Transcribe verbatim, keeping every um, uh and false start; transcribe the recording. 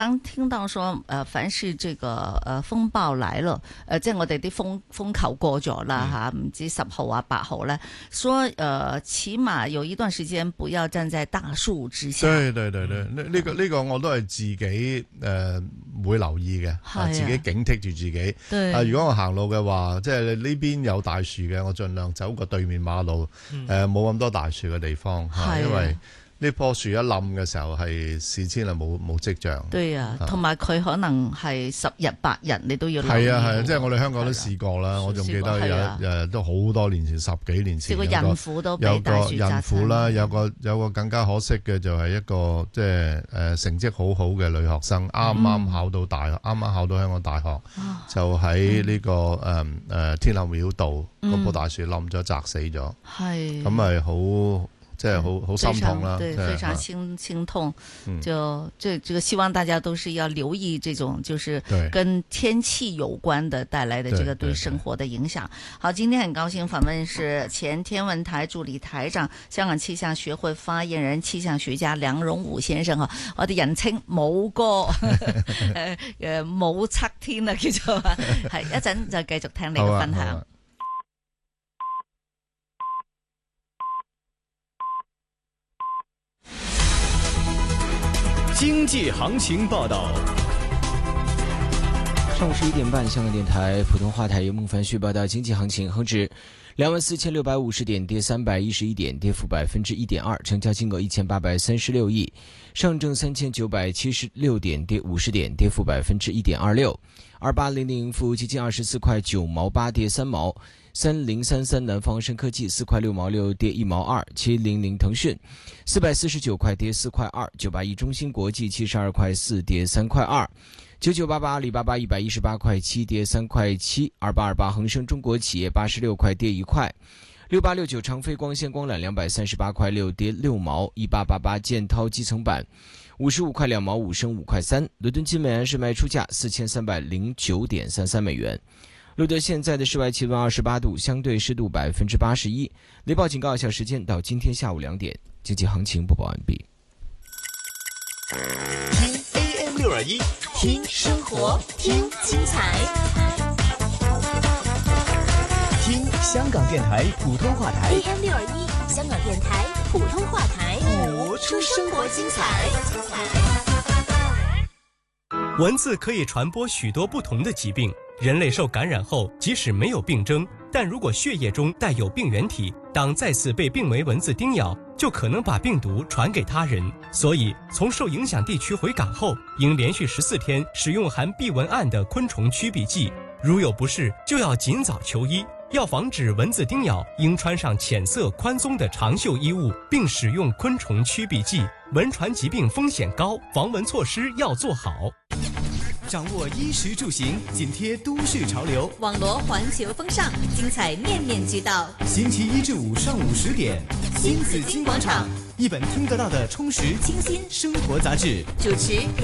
當聽到說，誒、呃，凡是這個誒、呃、風暴來了，誒、呃，即係我哋啲風風球過咗啦吓，唔、嗯、知十號啊八號咧，說誒、呃，起碼有一段時間不要站在大樹之下。對對對對，呢、嗯、呢、這個呢、這個我都係自己誒、呃、會留意嘅、啊，自己警惕住自己。對啊，如果我行路嘅話，即係呢邊有大樹嘅，我盡量走過對面馬路，誒冇咁多大樹嘅地方吓、啊，因為。呢棵樹一冧嘅時候係事先係冇冇跡象。對啊，同埋佢可能係十日八日你都要留意。係啊係啊，即係我哋香港都試過啦，我仲記得有誒都好多年前十幾年前。試過孕婦都俾大樹砸親。有個孕婦啦，有個有個更加可惜嘅就係一個即係誒成績好好嘅女學生，啱啱考到大學，啱啱考到香港大學，就喺呢個誒誒天后廟道嗰棵大樹冧咗砸死咗。係。咁咪好。即係好好心痛啦，對，非常心心痛。就這這個希望大家都是要留意這種就是跟天氣有關的帶來的這個對生活的影響。好，今天很高興訪問是前天文台助理台長、香港氣象學會發言人、氣象學家梁榮武先生。我哋人稱武哥，誒誒武則天啊叫做，係一陣就繼續聽你嘅分享。 經濟行情報道。 上午十一點半，香港電台普通話台由孟凡旭報道經濟行情。恒指兩萬四千六百五十點，跌三百一十一點，跌幅百分之一點二，成交金額一千八百三十六億。上證三千九百七十六點，跌五十點，跌幅百分之一點二六。二八零零富基金二十四塊九毛八，跌三毛。三零三三南方深科技四塊六毛六，跌一毛二。七零零騰訊四百四十九塊，跌四塊二。九八一中芯國際七十二塊四，跌三塊二。九九八八阿里巴巴一百一十八塊七，跌三塊七。二八二八恒生中國企業八十六塊，跌一塊。六八六九長飛光纖光纜兩百三十八塊六，跌六毛。一八八八建滔基層板五十五塊兩毛五升五塊三。倫敦金每安士賣出價四千三百零九點三三美元。錄得現在的室外氣溫二十八度，相對濕度百分之八十一。雷暴警告有效時間到今天下午兩點。經濟行情播報完畢。 聽 A M 六二一，聽生活，聽精彩，聽香港電台普通話台 A M 六二一，香港電台普通話台， 播出生活精彩。文字可以傳播許多不同的疾病。人類受感染後，即使沒有病徵，但如果血液中帶有病原體，當再次被病媒蚊子叮咬，就可能把病毒傳給他人。所以，從受影響地區回港後，應連續十四天使用含避蚊胺的昆蟲驅避劑。如有不適，就要盡早求醫。要防止蚊子叮咬，應穿上淺色寬鬆的長袖衣物，並使用昆蟲驅避劑。蚊傳疾病風險高，防蚊措施要做好。掌握衣食住行，緊貼都市潮流， 網羅環球風尚，精彩面面俱到。 星期一至五上午十點，新紫荊廣場，一本聽得到的充實清新生活雜誌， 主持。